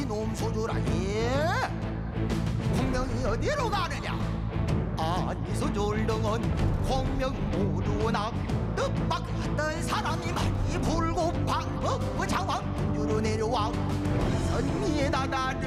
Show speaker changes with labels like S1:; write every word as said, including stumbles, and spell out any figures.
S1: 이놈 소주라. 예. 공명이 어디로 가느냐? 아니 소졸등은 공명 모두나 뜻밖던 사람이 많이 불고 방법부 장왕 유로 내려와 선미의 나다를